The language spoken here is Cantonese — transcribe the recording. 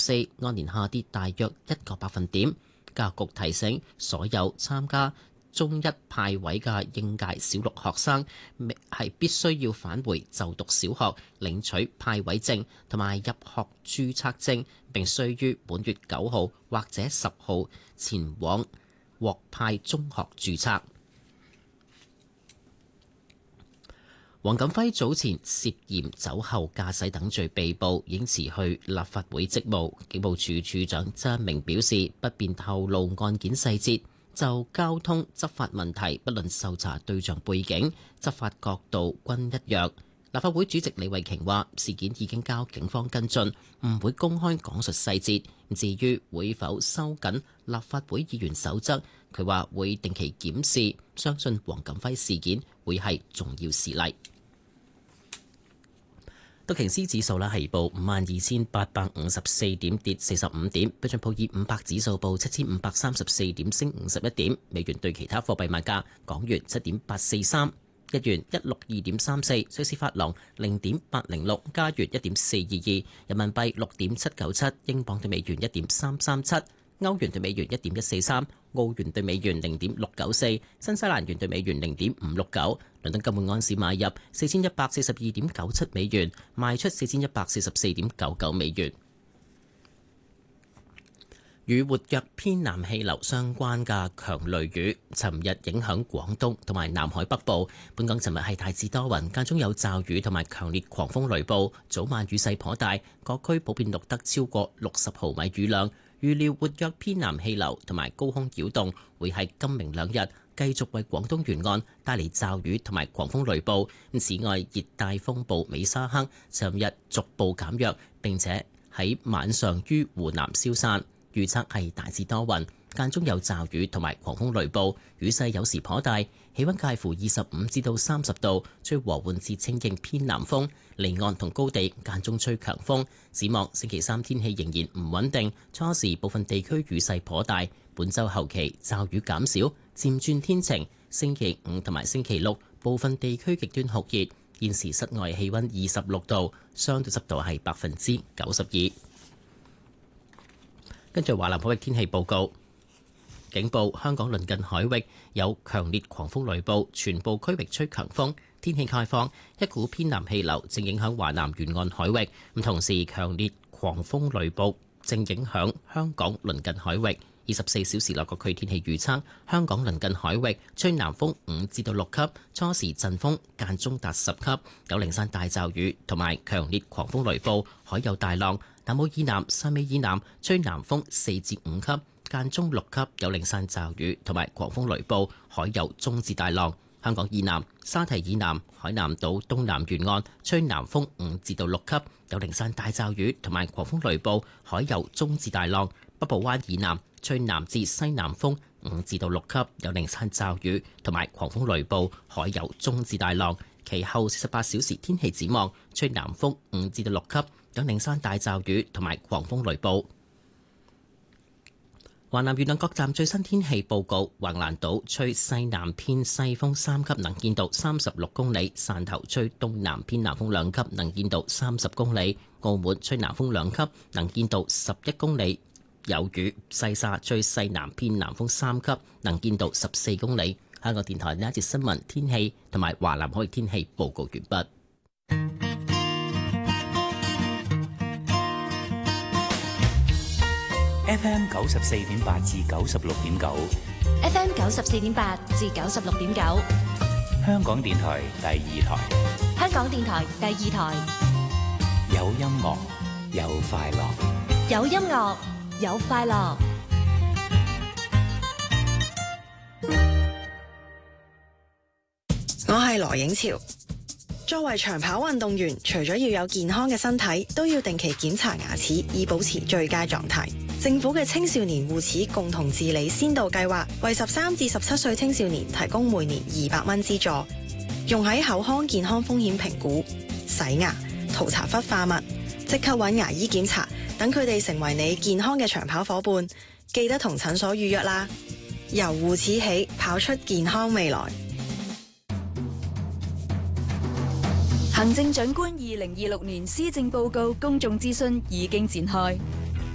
4，按年下跌大約1個百分點。教育局提醒所有參加中一派位嘅應屆小六學生，係必須要返回就讀小學領取派位證同埋入學註冊證，並須於本月9號或者10號前往獲派中學註冊。黃錦輝早前涉嫌酒後駕駛等罪被捕，已經辭去立法會職務。警務處處長張明表示，不便透露案件細節。就交通執法問題，不論受查對象背景、執法角度均一樣。立法會主席李慧瓊話：事件已經交警方跟進，唔會公開講述細節。至於會否收緊立法會議員守則，佢話會定期檢視，相信黃錦輝事件會係重要事例。道瓊斯指數係報52,854點，跌45點。標準普爾500指數報7,534點，升51點。美元對其他貨幣賣價：港元7.843，日元162.34，瑞士法郎0.806，加元1.422，人民幣6.797，英鎊對美元1.337。歐元對美元1.143，澳元對美元0.694，新西蘭元對美元0.569。倫敦金每盎司買入4142.97美元，賣出4144.99美元。與活躍偏南氣流相關嘅強雷雨，尋日影響廣東同埋南海北部。本港尋日係大致多雲，間中有驟雨同埋強烈狂風雷暴，早晚雨勢頗大，各區普遍錄得超過60毫米雨量。預料活躍偏南氣流同埋高空擾動會喺今明兩日繼續為廣東沿岸帶嚟驟雨同埋狂風雷暴。此外，熱帶風暴美沙克尋日逐步減弱，並且喺晚上於湖南消散。預測係大致多雲，間中有驟雨同埋狂風雷暴，雨勢有時頗大，氣溫介乎25至到30度，吹和緩至清勁偏南風，離岸同高地間中吹強風。展望星期三天氣仍然唔穩定，初時部分地區雨勢頗大，本週後期驟雨減少，漸轉天晴。星期五同埋星期六部分地區極端酷熱。現時室外氣溫26度，相對濕度係92%。跟住華南海域天氣報告，警報：香港鄰近海域有強烈狂風雷暴，全部區域吹強風。天氣概況：一股偏南氣流正影響華南沿岸海域，咁同時強烈狂風雷暴正影響香港鄰近海域。24小時內各區天氣預測：香港鄰近海域吹南風5至到6級，初時陣風間中達10級，有零散大驟雨同埋強烈狂風雷暴，海有大浪。南澳以南、汕尾以南吹南風4至5級，間中6級，有零散驟雨同埋狂風雷暴，海有中至大浪。香港以南、沙堤以南、海南島東南沿岸吹南風5至到6級，有零散大驟雨同埋狂風雷暴，海有中至大浪。北部灣以南吹南至西南風5至到6級，有零散驟雨同埋狂風雷暴，海有中至大浪。其後48小時天氣展望，吹南風5至到6級，有零散大驟雨同埋狂風雷暴。華南沿岸各站最新天氣報告：橫瀾島吹西南偏西風3級，能見度36公里；汕頭吹東南偏南風2級，能見度30公里；澳門吹南風2級，能見度11公里，有雨；西沙吹西南偏南風3級，能見度14公里。香港電台呢一節新聞天氣同埋華南海域天氣報告完畢。 FM 94.8至96.9 ，FM 94.8至96.9， 香港電台第二台， 香港電台第二台， 有音樂有快樂， 有音樂有快樂。 我係羅影潮。作為長跑運動員，除咗要有健康嘅身體，都要定期檢查牙齒，以保持最佳狀態。政府嘅青少年護齒共同治理先導計劃，為13至17歲青少年提供每年200蚊資助，用喺口腔健康風險評估、洗牙、塗搽氟化物，即刻揾牙醫檢查，等佢哋成為你健康嘅長跑夥伴。記得同診所預約啦。由護齒起，跑出健康未來。 行政長官2026年施政報告公眾諮詢已經展開，